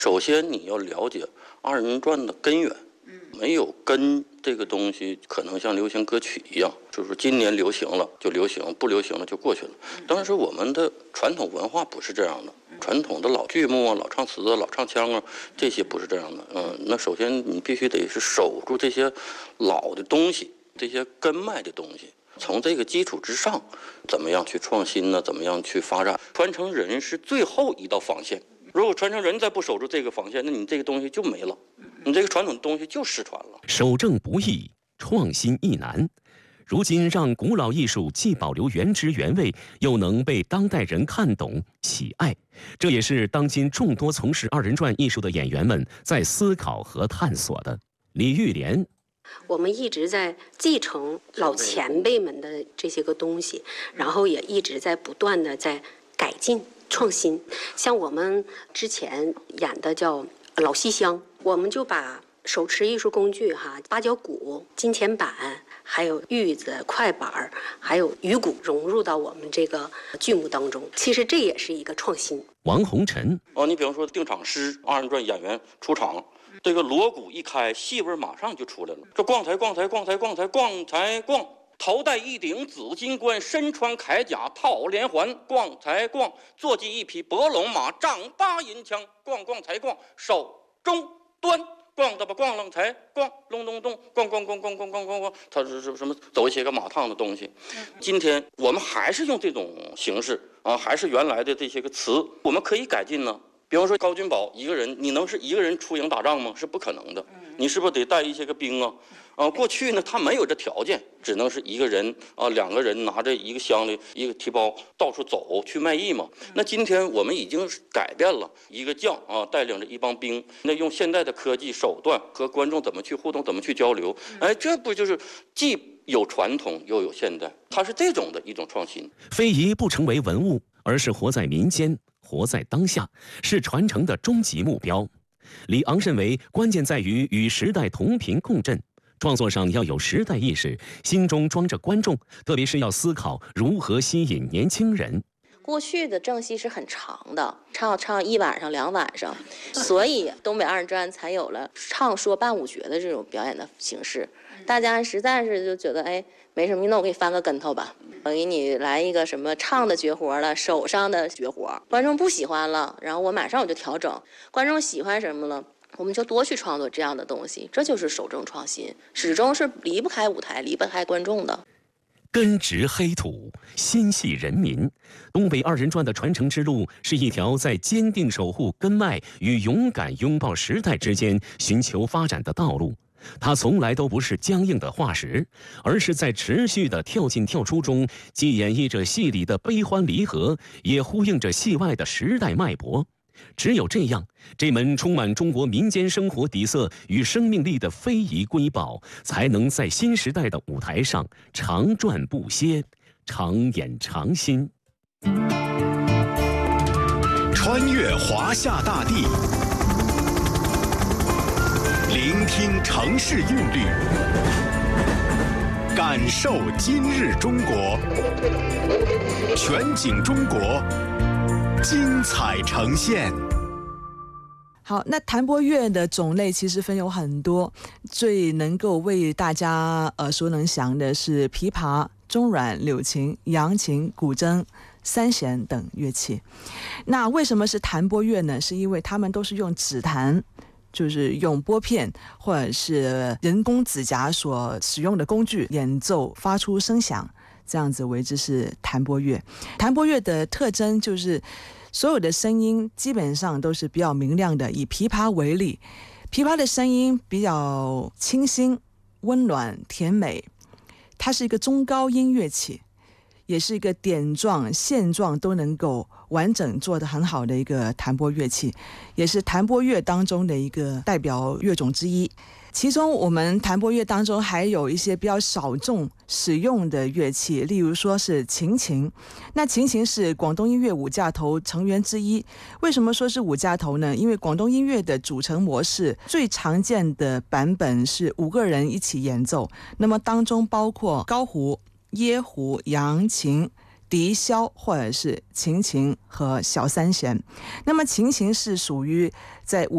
首先你要了解二人转的根源，没有根这个东西，可能像流行歌曲一样，就是今年流行了就流行，不流行了就过去了。当时我们的传统文化不是这样的，传统的老剧目啊、老唱词啊、老唱腔啊，这些不是这样的。那首先你必须得是守住这些老的东西，这些根脉的东西。从这个基础之上，怎么样去创新呢？怎么样去发展？传承人是最后一道防线。如果传承人再不守住这个防线，那你这个东西就没了，你这个传统的东西就失传了。 守正不易，创新亦难。如今让古老艺术既保留原汁原味，又能被当代人看懂喜爱，这也是当今众多从事二人转艺术的演员们在思考和探索的。李玉莲， 我们一直在继承老前辈们的这些个东西，然后也一直在不断的在改进创新。像我们之前演的叫老戏香，我们就把手持艺术工具八角鼓、金钱板，还有玉子、快板，还有鱼鼓融入到我们这个剧目当中。其实这也是一个创新。 王红尘， 你比方说定场诗，二人转演员出场，这个锣鼓一开，戏味马上就出来了。这逛才逛才逛才逛才逛才逛，头戴一顶紫金冠，身穿铠甲套连环，逛才逛，坐骑一匹伯龙马，丈八银枪，逛逛才逛，手中端。逛的吧，逛了才逛，隆咚咚，逛，它是什么？走一些个马趟的东西。今天我们还是用这种形式还是原来的这些个词，我们可以改进呢。比方说高君宝一个人，你能是一个人出营打仗吗？是不可能的。你是不是得带一些个兵啊？过去呢，他没有这条件，只能是一个人两个人拿着一个箱里一个提包到处走去卖艺嘛。那今天我们已经改变了，一个将带领着一帮兵，那用现代的科技手段和观众怎么去互动，怎么去交流？这不就是既有传统又有现代？它是这种的一种创新。 非遗不成为文物，而是活在民间，活在当下，是传承的终极目标。李昂认为，关键在于与时代同频共振。创作上要有时代意识，心中装着观众，特别是要思考如何吸引年轻人。 过去的正戏是很长的，唱一晚上2晚上，所以东北二人转才有了唱说伴舞角的这种表演的形式。大家实在是就觉得没什么，那我给你翻个跟头吧，我给你来一个什么唱的绝活了，手上的绝活，观众不喜欢了，然后我马上就调整，观众喜欢什么了，我们就多去创作这样的东西，这就是守正创新，始终是离不开舞台，离不开观众的。 根植黑土，心系人民。东北二人转的传承之路是一条在坚定守护根脉与勇敢拥抱时代之间寻求发展的道路。它从来都不是僵硬的化石，而是在持续的跳进跳出中，既演绎着戏里的悲欢离合，也呼应着戏外的时代脉搏。只有这样，这门充满中国民间生活底色与生命力的非遗瑰宝，才能在新时代的舞台上长转不歇，常演常新。 穿越华夏大地，聆听城市韵律，感受今日中国，全景中国，精彩呈现。 好，那弹拨乐的种类其实分有很多，最能够为大家耳熟能详的是琵琶、中阮、柳琴、扬琴、古筝、三弦等乐器。那为什么是弹拨乐呢？是因为它们都是用指弹，就是用拨片或者是人工指甲所使用的工具演奏发出声响，这样子为之是弹拨乐。弹拨乐的特征就是所有的声音基本上都是比较明亮的。以琵琶为例，琵琶的声音比较清新、温暖、甜美，它是一个中高音乐器，也是一个点状、线状都能够完整做得很好的一个弹拨乐器，也是弹拨乐当中的一个代表乐种之一。其中我们弹拨乐当中还有一些比较少众使用的乐器，例如说是琴琴。那琴琴是广东音乐五架头成员之一。为什么说是五架头呢？因为广东音乐的组成模式最常见的版本是5个人一起演奏，那么当中包括高胡、椰胡、扬琴、笛箫或者是琴琴和小三弦。那么琴琴是属于在